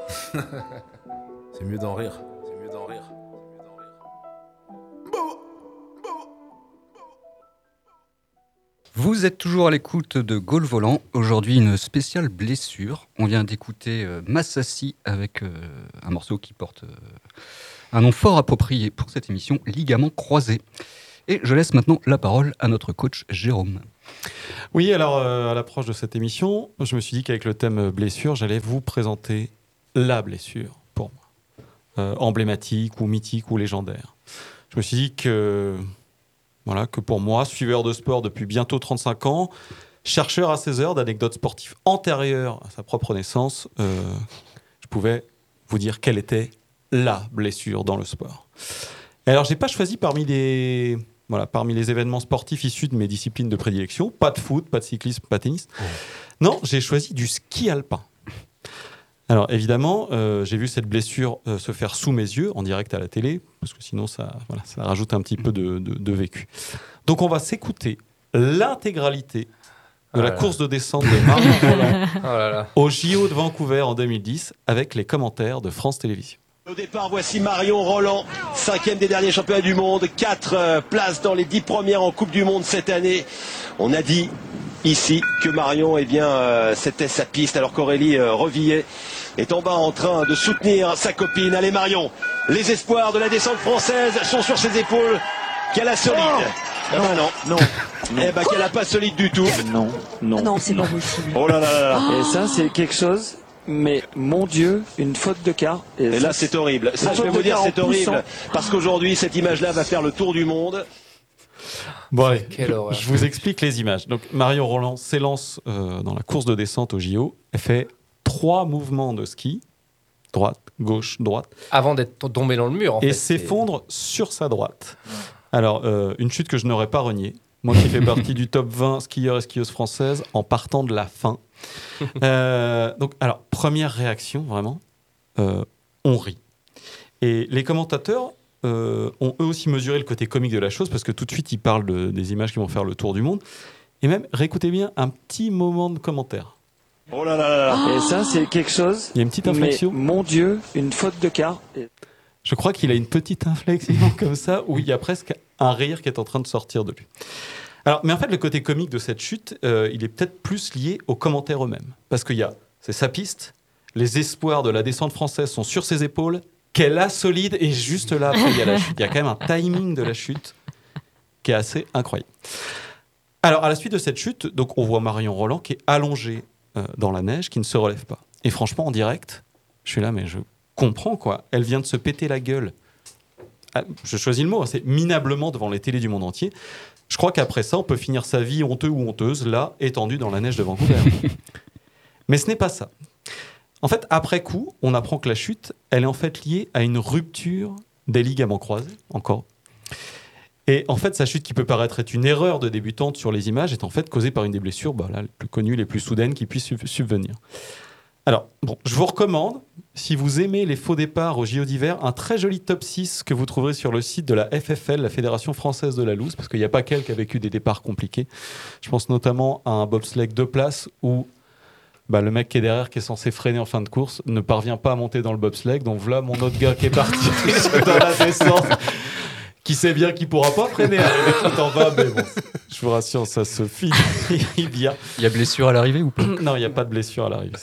C'est mieux d'en rire. C'est mieux d'en rire. Vous êtes toujours à l'écoute de Gaulle Volant. Aujourd'hui, une spéciale blessure. On vient d'écouter Massassi avec un morceau qui porte un nom fort approprié pour cette émission, Ligament croisé. Et je laisse maintenant la parole à notre coach Jérôme. Oui, alors à l'approche de cette émission, je me suis dit qu'avec le thème blessure, j'allais vous présenter la blessure pour moi, emblématique ou mythique ou légendaire. Je me suis dit que pour moi, suiveur de sport depuis bientôt 35 ans, chercheur à 16 heures d'anecdotes sportives antérieures à sa propre naissance, je pouvais vous dire quelle était la blessure dans le sport. Et alors, je n'ai pas choisi parmi les événements sportifs issus de mes disciplines de prédilection, pas de foot, pas de cyclisme, pas de tennis. Non, j'ai choisi du ski alpin. Alors évidemment, j'ai vu cette blessure se faire sous mes yeux, en direct à la télé, parce que sinon ça rajoute un petit peu de vécu. Donc on va s'écouter l'intégralité de la course de descente de Marion Roland au JO de Vancouver en 2010, avec les commentaires de France Télévisions. Au départ, voici Marion Roland, 5e des derniers championnats du monde, 4 places dans les 10 premières en Coupe du Monde cette année. On a dit ici que Marion, c'était sa piste, alors qu'Aurélie Revillet est en bas en train de soutenir sa copine. Allez Marion, les espoirs de la descente française sont sur ses épaules. Qu'elle a solide. Non. Qu'elle a pas solide du tout. Non, c'est pas possible. Oh là là là. Et ça, c'est quelque chose. Mais mon Dieu, une faute de quart. Et là, c'est horrible. Ça, je vais vous dire, c'est horrible. Parce qu'aujourd'hui, cette image-là va faire le tour du monde. Bon, allez, je vous explique les images. Donc, Marion Roland s'élance dans la course de descente au JO. Elle fait 3 mouvements de ski. Droite, gauche, droite. Avant d'être tombée dans le mur, en fait. Et s'effondre sur sa droite. Alors, une chute que je n'aurais pas reniée. Moi qui fais partie du top 20 skieurs et skieuses françaises en partant de la fin. Donc, alors, première réaction, vraiment, on rit. Et les commentateurs ont eux aussi mesuré le côté comique de la chose, parce que tout de suite, ils parlent des images qui vont faire le tour du monde. Et même, réécoutez bien un petit moment de commentaire. Oh là là là. Et ça, c'est quelque chose. Il y a une petite inflexion. Mais mon Dieu, une faute de quart. Je crois qu'il a une petite inflexion comme ça, où il y a presque un rire qui est en train de sortir de lui. Alors, mais en fait, le côté comique de cette chute, il est peut-être plus lié aux commentaires eux-mêmes. Parce c'est sa piste, les espoirs de la descente française sont sur ses épaules, qu'elle a solide, et juste là, après, il y a la chute. Il y a quand même un timing de la chute qui est assez incroyable. Alors, à la suite de cette chute, donc, on voit Marion Roland qui est allongée dans la neige, qui ne se relève pas. Et franchement, en direct, je suis là, mais je comprends, quoi. Elle vient de se péter la gueule. Je choisis le mot, c'est minablement devant les télés du monde entier. Je crois qu'après ça, on peut finir sa vie honteux ou honteuse, là, étendu dans la neige de Vancouver. Mais ce n'est pas ça. En fait, après coup, on apprend que la chute, elle est en fait liée à une rupture des ligaments croisés, encore. Et en fait, sa chute qui peut paraître être une erreur de débutante sur les images est en fait causée par une des blessures les plus connues, les plus soudaines qui puissent subvenir. Alors, je vous recommande, si vous aimez les faux départs au JO d'hiver, un très joli top 6 que vous trouverez sur le site de la FFL, la Fédération Française de la Loose, parce qu'il n'y a pas qu'elle qui a vécu des départs compliqués. Je pense notamment à un bobsleigh 2 places où le mec qui est derrière, qui est censé freiner en fin de course, ne parvient pas à monter dans le bobsleigh. Donc voilà mon autre gars qui est parti dans la descente, qui sait bien qu'il ne pourra pas freiner, arriver tout en bas, mais bon, je vous rassure, ça se finit bien. Il y a blessure à l'arrivée ou pas ? Non, il n'y a pas de blessure à l'arrivée.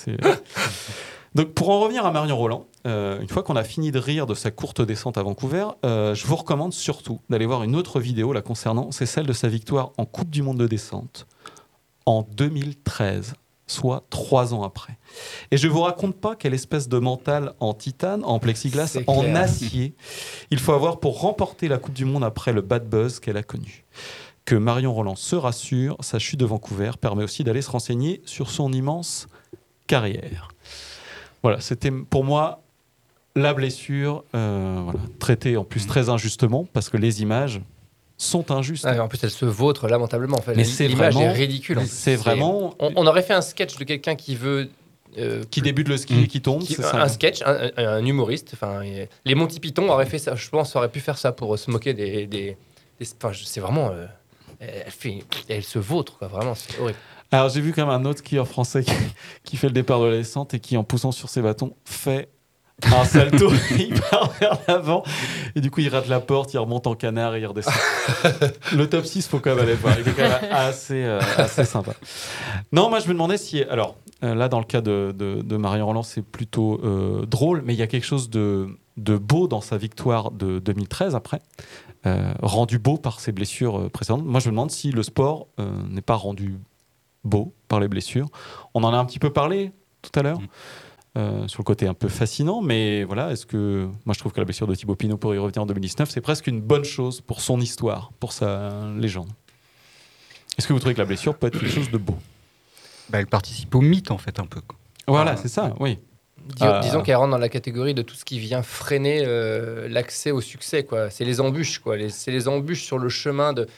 Donc, pour en revenir à Marion Roland, une fois qu'on a fini de rire de sa courte descente à Vancouver, je vous recommande surtout d'aller voir une autre vidéo la concernant, c'est celle de sa victoire en Coupe du Monde de descente en 2013. Soit 3 ans après. Et je ne vous raconte pas quelle espèce de mental en titane, en plexiglas, en acier il faut avoir pour remporter la Coupe du Monde après le bad buzz qu'elle a connu. Que Marion Roland se rassure, sa chute de Vancouver permet aussi d'aller se renseigner sur son immense carrière. Voilà, c'était pour moi la blessure, traitée en plus très injustement, parce que les images sont injustes. En plus, elle se vautre lamentablement. En fait. Mais l'image est ridicule. Vraiment... On aurait fait un sketch de quelqu'un qui veut... qui débute le ski et qui tombe, c'est ça. Un sketch, un humoriste. Les Monty Python auraient fait ça. Je pense aurait pu faire ça pour se moquer c'est vraiment... elle se vautre, quoi. Vraiment, c'est horrible. Alors, j'ai vu quand même un autre skieur français qui fait le départ de la descente et qui, en poussant sur ses bâtons, fait un salto, il part vers l'avant, et du coup il rate la porte, il remonte en canard et il redescend. Le top 6, faut quand même aller le voir, il est quand même assez sympa. Non, moi je me demandais si... Alors, là dans le cas de Marion Roland, c'est plutôt drôle, mais il y a quelque chose de beau dans sa victoire de 2013 après, rendu beau par ses blessures précédentes. Moi je me demande si le sport n'est pas rendu beau par les blessures. On en a un petit peu parlé tout à l'heure. Sur le côté un peu fascinant, mais voilà, moi je trouve que la blessure de Thibaut Pinot pour y revenir en 2019, c'est presque une bonne chose pour son histoire, pour sa légende. Est-ce que vous trouvez que la blessure peut être quelque chose de beau ? Elle participe au mythe, en fait, un peu. Voilà, c'est ça, oui. Disons qu'elle rentre dans la catégorie de tout ce qui vient freiner l'accès au succès, quoi. C'est les embûches, quoi. C'est les embûches sur le chemin de...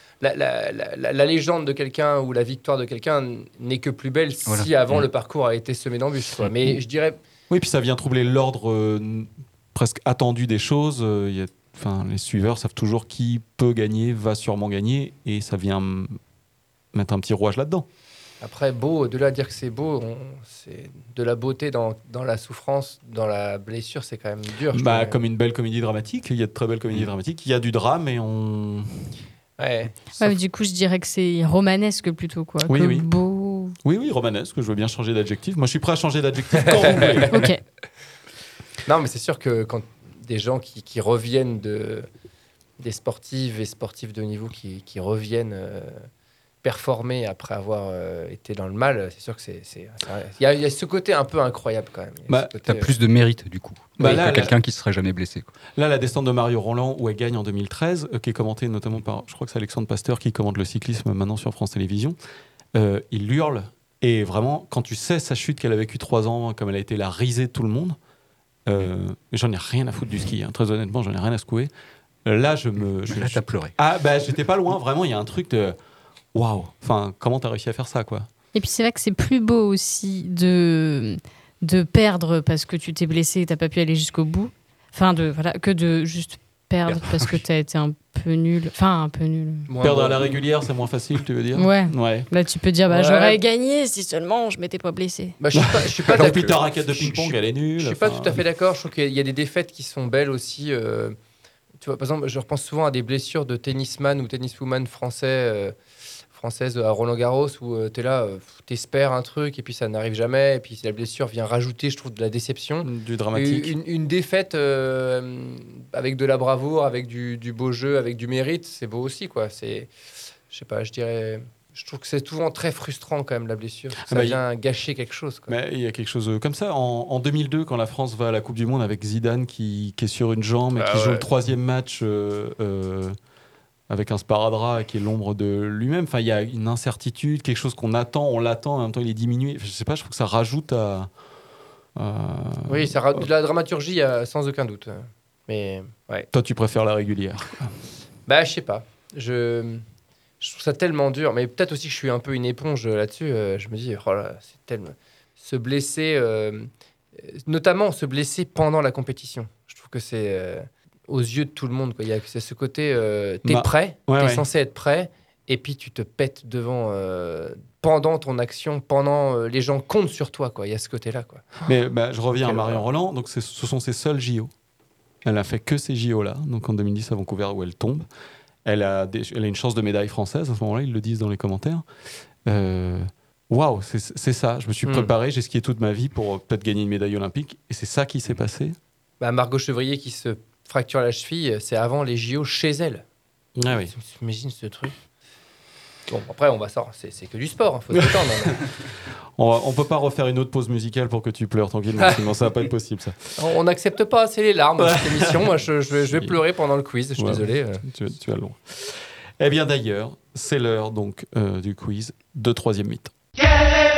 La légende de quelqu'un ou la victoire de quelqu'un n'est que plus belle si avant le parcours a été semé d'embûches, quoi. Mais je dirais... Oui, puis ça vient troubler l'ordre presque attendu des choses. Les suiveurs savent toujours qui peut gagner, va sûrement gagner, et ça vient mettre un petit rouage là-dedans. Après, beau, au-delà de dire que c'est beau, c'est de la beauté dans la souffrance, dans la blessure, c'est quand même dur. Comme une belle comédie dramatique, il y a de très belles comédies dramatiques, il y a du drame et on... Ouais, mais du coup, je dirais que c'est romanesque plutôt, quoi. Oui, oui. Beau. Oui, romanesque, je veux bien changer d'adjectif. Moi, je suis prêt à changer d'adjectif quand vous voulez. Ok. Non, mais c'est sûr que quand des gens qui reviennent des sportives et sportifs de haut niveau qui reviennent... performer après avoir été dans le mal, c'est sûr que il y a ce côté un peu incroyable quand même. T'as plus de mérite du coup que quelqu'un qui se serait jamais blessé, quoi. Là, la descente de Mario Roland où elle gagne en 2013, qui est commentée notamment par, je crois que c'est Alexandre Pasteur qui commente le cyclisme maintenant sur France Télévisions, il hurle, et vraiment quand tu sais sa chute qu'elle a vécue 3 ans, comme elle a été la risée de tout le monde, j'en ai rien à foutre du ski, hein. Très honnêtement, j'en ai rien à secouer. Là, t'as pleuré. J'étais pas loin, vraiment, il y a un truc de waouh, enfin, comment t'as réussi à faire ça, quoi. Et puis c'est vrai que c'est plus beau aussi de perdre parce que tu t'es blessé et t'as pas pu aller jusqu'au bout, que de juste perdre parce que t'as été un peu nul. Perdre à la régulière, c'est moins facile, tu veux dire ? Ouais. Là, tu peux dire, j'aurais gagné si seulement je m'étais pas blessé. Je suis pas d'accord. Puis ta raquette de ping-pong, elle est nulle. Je suis pas tout à fait d'accord. Je trouve qu'il y a des défaites qui sont belles aussi. Tu vois, par exemple, je repense souvent à des blessures de tennisman ou tenniswoman française à Roland-Garros où tu es là, t'espères un truc et puis ça n'arrive jamais, et puis la blessure vient rajouter, je trouve, de la déception. Du dramatique. Une défaite avec de la bravoure, avec du beau jeu, avec du mérite, c'est beau aussi, quoi. Je sais pas, je trouve que c'est souvent très frustrant quand même, la blessure. Ça vient gâcher quelque chose, quoi. Mais il y a quelque chose comme ça. En 2002, quand la France va à la Coupe du Monde avec Zidane qui est sur une jambe et qui joue le 3e match... avec un sparadrap qui est l'ombre de lui-même. Enfin, il y a une incertitude, quelque chose qu'on attend, on l'attend, en même temps il est diminué. Je sais pas, je trouve que ça rajoute à... Oui, ça rajoute de la dramaturgie sans aucun doute. Mais ouais. Toi, tu préfères la régulière. Je sais pas. Je trouve ça tellement dur. Mais peut-être aussi que je suis un peu une éponge là-dessus. Je me dis, oh là, c'est tellement... Se blesser, notamment se blesser pendant la compétition. Je trouve que c'est... aux yeux de tout le monde, quoi. C'est ce côté, t'es prêt, t'es censé être prêt, et puis tu te pètes devant pendant ton action, pendant les gens comptent sur toi, quoi. Il y a ce côté-là, quoi. Mais je reviens à Marion Roland. Donc ce sont ses seuls JO. Elle a fait que ces JO-là. Donc en 2010 à Vancouver où elle tombe. Elle a une chance de médaille française à ce moment-là. Ils le disent dans les commentaires. Waouh, c'est ça. Je me suis préparé. J'ai skié toute ma vie pour peut-être gagner une médaille olympique. Et c'est ça qui s'est passé. Margot Chevrier qui se fracture la cheville, c'est avant les JO chez elle. Ah oui. Imagine ce truc. Bon, après, on va sortir. C'est que du sport, faut se détendre. On peut pas refaire une autre pause musicale pour que tu pleures tranquillement, sinon ça va pas être possible, ça. On n'accepte pas assez les larmes dans cette émission. Moi, je vais pleurer pendant le quiz, je suis désolé. Tu as le droit. Eh bien, d'ailleurs, c'est l'heure donc du quiz de 3e mythe.